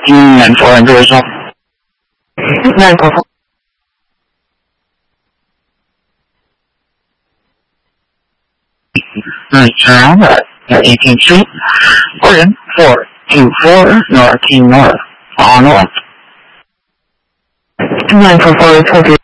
994 individual. 944. Turn on at 18th Street. Oregon 424 North King North. On the left. 944 is